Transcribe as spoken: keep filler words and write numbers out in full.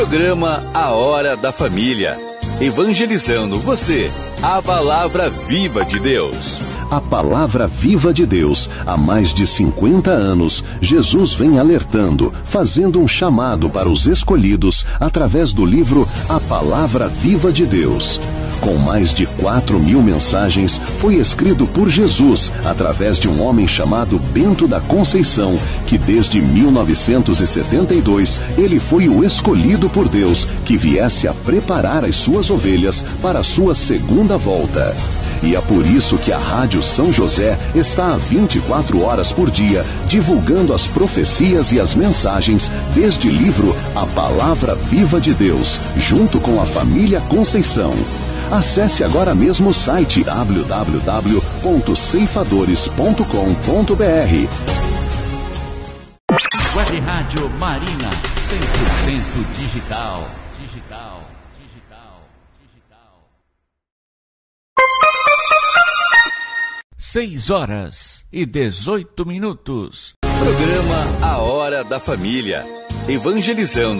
Programa A Hora da Família. Evangelizando você, a palavra viva de Deus. A palavra viva de Deus. Há mais de cinquenta anos, Jesus vem alertando, fazendo um chamado para os escolhidos através do livro A Palavra Viva de Deus. Com mais de quatro mil mensagens, foi escrito por Jesus, através de um homem chamado Bento da Conceição, que desde mil novecentos e setenta e dois, ele foi o escolhido por Deus, que viesse a preparar as suas ovelhas para a sua segunda volta. E é por isso que a Rádio São José está há vinte e quatro horas por dia, divulgando as profecias e as mensagens deste livro A Palavra Viva de Deus, junto com a família Conceição. Acesse agora mesmo o site w w w ponto ceifadores ponto com ponto b r. Web Rádio Marina, cem por cento digital. Digital, digital, digital. Seis horas e dezoito minutos. Programa A Hora da Família. Evangelizando